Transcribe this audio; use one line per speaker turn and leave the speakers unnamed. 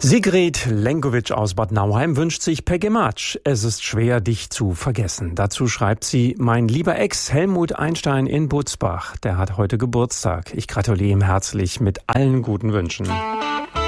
Sigrid Lenkovic aus Bad Nauheim wünscht sich per Gematsch. Es ist schwer, dich zu vergessen. Dazu schreibt sie: Mein lieber Ex Helmut Einstein in Butzbach, der hat heute Geburtstag. Ich gratuliere ihm herzlich mit allen guten Wünschen.